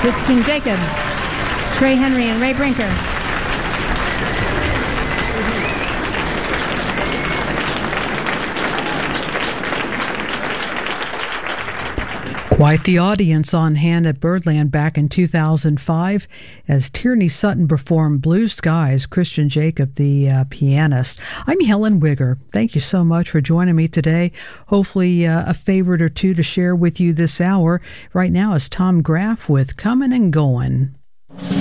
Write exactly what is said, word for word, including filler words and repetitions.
Christian Jacob, Trey Henry, and Ray Brinker. Quite the audience on hand at Birdland back in two thousand five as Tierney Sutton performed Blue Skies, Christian Jacob, the uh, pianist. I'm Helen Wigger. Thank you so much for joining me today. Hopefully uh, a favorite or two to share with you this hour. Right now is Tom Graff with Coming and Going.